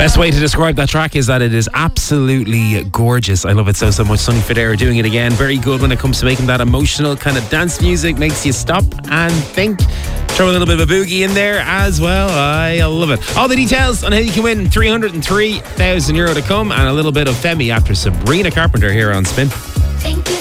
Best way to describe that track is that it is absolutely gorgeous. I love it so much. Sonny Fodera doing it again. Very good when it comes to making that emotional kind of dance music. Makes you stop and think. Throw a little bit of a boogie in there as well. I love it. All the details on how you can win €303,000 to come, and a little bit of Femi after Sabrina Carpenter here on Spin. Thank you